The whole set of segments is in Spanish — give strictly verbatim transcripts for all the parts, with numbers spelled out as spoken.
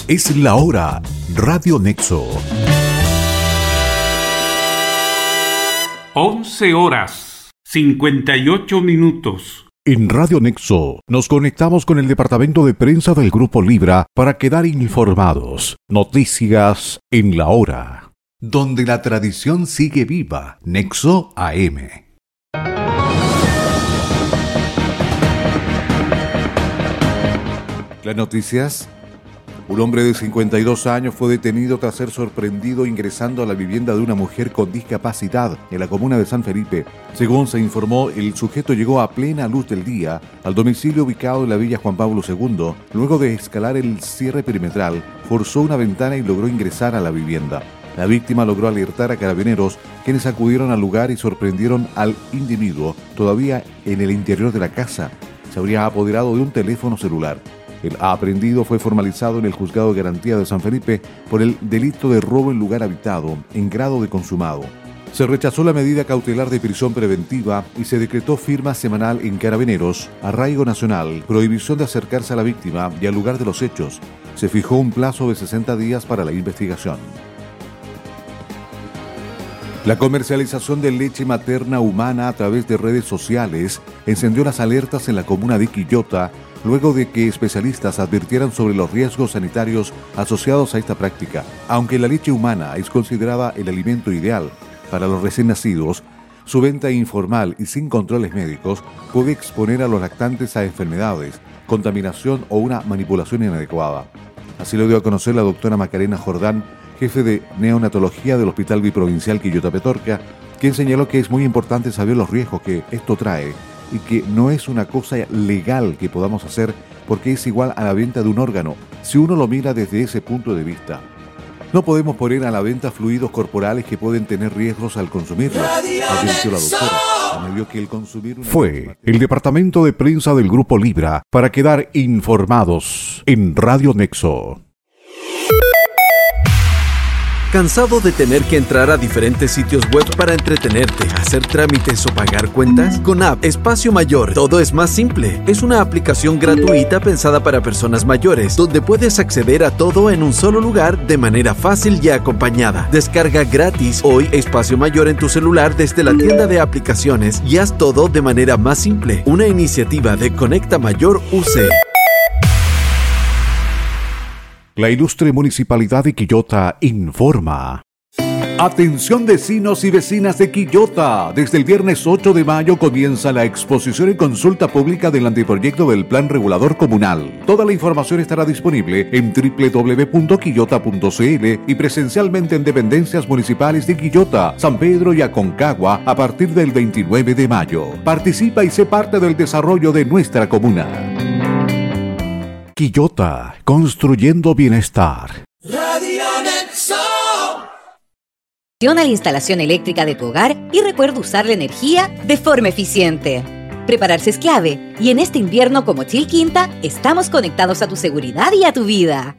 Es la hora. Radio Nexo. once horas, cincuenta y ocho minutos. En Radio Nexo nos conectamos con el departamento de prensa del Grupo Libra para quedar informados. Noticias en la hora. Donde la tradición sigue viva. Nexo A M. Las noticias. Un hombre de cincuenta y dos años fue detenido tras ser sorprendido ingresando a la vivienda de una mujer con discapacidad en la comuna de San Felipe. Según se informó, el sujeto llegó a plena luz del día al domicilio ubicado en la Villa Juan Pablo segundo. Luego de escalar el cierre perimetral, forzó una ventana y logró ingresar a la vivienda. La víctima logró alertar a carabineros, quienes acudieron al lugar y sorprendieron al individuo todavía en el interior de la casa. Se habría apoderado de un teléfono celular. El aprehendido fue formalizado en el Juzgado de Garantía de San Felipe por el delito de robo en lugar habitado, en grado de consumado. Se rechazó la medida cautelar de prisión preventiva y se decretó firma semanal en Carabineros, arraigo nacional, prohibición de acercarse a la víctima y al lugar de los hechos. Se fijó un plazo de sesenta días para la investigación. La comercialización de leche materna humana a través de redes sociales encendió las alertas en la comuna de Quillota, luego de que especialistas advirtieran sobre los riesgos sanitarios asociados a esta práctica. Aunque la leche humana es considerada el alimento ideal para los recién nacidos, su venta informal y sin controles médicos puede exponer a los lactantes a enfermedades, contaminación o una manipulación inadecuada. Así lo dio a conocer la doctora Macarena Jordán, jefe de neonatología del Hospital Biprovincial Quillota Petorca, quien señaló que es muy importante saber los riesgos que esto trae y que no es una cosa legal que podamos hacer porque es igual a la venta de un órgano, si uno lo mira desde ese punto de vista. No podemos poner a la venta fluidos corporales que pueden tener riesgos al consumirlos, advirtió la doctora. Añadió que el consumir una... Fue el departamento de prensa del Grupo Libra para quedar informados en Radio Nexo. ¿Cansado de tener que entrar a diferentes sitios web para entretenerte, hacer trámites o pagar cuentas? Con App Espacio Mayor, todo es más simple. Es una aplicación gratuita pensada para personas mayores, donde puedes acceder a todo en un solo lugar de manera fácil y acompañada. Descarga gratis hoy Espacio Mayor en tu celular desde la tienda de aplicaciones y haz todo de manera más simple. Una iniciativa de Conecta Mayor U C. La ilustre Municipalidad de Quillota informa. Atención vecinos y vecinas de Quillota. Desde el viernes ocho de mayo comienza la exposición y consulta pública del anteproyecto del Plan Regulador Comunal. Toda la información estará disponible en doble u doble u doble u punto quillota punto c l y presencialmente en dependencias municipales de Quillota, San Pedro y Aconcagua a partir del veintinueve de mayo. Participa y sé parte del desarrollo de nuestra comuna. Quillota, construyendo bienestar. Radio Nexo. Funciona la instalación eléctrica de tu hogar y recuerda usar la energía de forma eficiente. Prepararse es clave y en este invierno como Chilquinta estamos conectados a tu seguridad y a tu vida.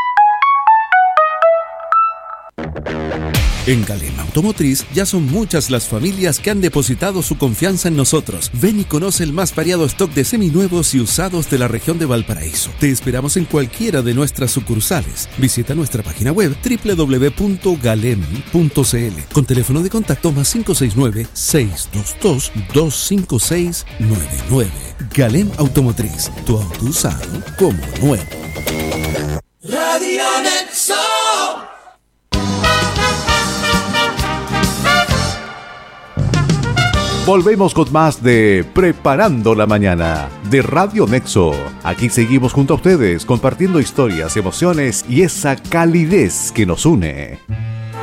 En Galem Automotriz ya son muchas las familias que han depositado su confianza en nosotros. Ven y conoce el más variado stock de seminuevos y usados de la región de Valparaíso. Te esperamos en cualquiera de nuestras sucursales. Visita nuestra página web doble u doble u doble u punto galem punto c l con teléfono de contacto más cinco seis nueve, seis dos dos, dos cinco seis nueve nueve. Galem Automotriz, tu auto usado como nuevo. Radio Nexo. Volvemos con más de Preparando la Mañana de Radio Nexo. Aquí seguimos junto a ustedes compartiendo historias, emociones y esa calidez que nos une.